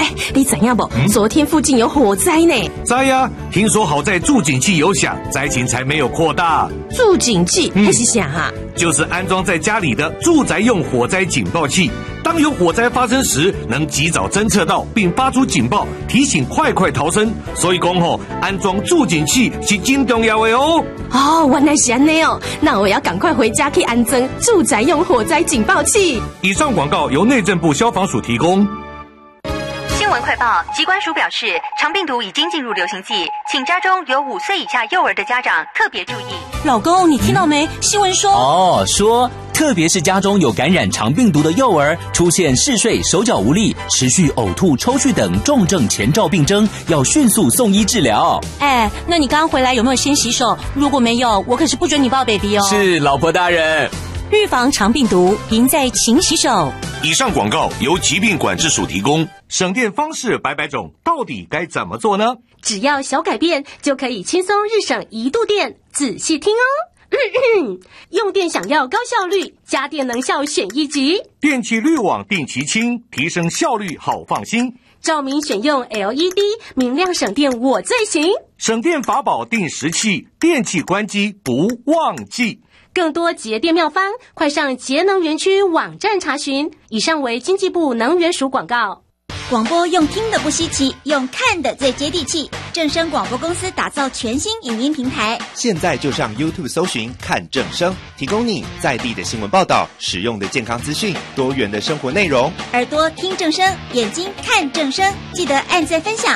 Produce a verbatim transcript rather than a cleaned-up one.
哎，你知影不？嗯、昨天附近有火灾呢。 知呀，听说好在助警器有响，灾情才没有扩大。 助警器那、嗯、是啥哈？ 就是安装在家里的住宅用火灾警报器。当有火灾发生时，能及早侦测到并发出警报，提醒快快逃生。所以讲吼，安装助警器是真重要的哦。 哦，原来是安内哦，那我要赶快回家去安装住宅用火灾警报器。 以上广告由内政部消防署提供。 新闻快报，疾管署表示，肠病毒已经进入流行季，请家中有五岁以下幼儿的家长特别注意。 老公，你听到没？新闻说哦，说特别是家中有感染肠病毒的幼儿，出现嗜睡、手脚无力、持续呕吐、抽搐等重症前兆病征，要迅速送医治疗。 哎，那你刚刚回来有没有先洗手？如果没有，我可是不准你抱 baby 哦。 是，老婆大人。 预防肠病毒，赢在勤洗手。 以上广告由疾病管制署提供。省电方式百百种，到底该怎么做呢？ 只要小改变，就可以轻松日省一度电。仔细听哦。咳咳用电想要高效率，家电能效选一级。 电器滤网定期清，提升效率好放心。 照明选用 L E D， 明亮省电我最行。 省电法宝定时器，电器关机不忘记。 更多节电妙方，快上节能园区网站查询。以上为经济部能源署广告。 广播用听的不稀奇，用看的最接地气。正声广播公司打造全新影音平台， 现在就上 YouTube 搜寻看正声，提供你在地的新闻报道、实用的健康资讯、多元的生活内容。 耳朵听正声，眼睛看正声，记得按赞分享。